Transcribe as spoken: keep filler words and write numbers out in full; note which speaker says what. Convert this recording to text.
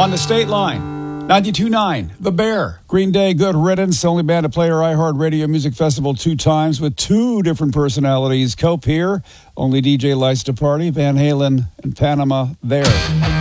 Speaker 1: on the State Line. ninety-two point nine, The Bear. Green Day, Good Riddance, only band to play our iHeartRadio Music Festival two times with two different personalities. Cope here, only D J likes to party. Van Halen and Panama there.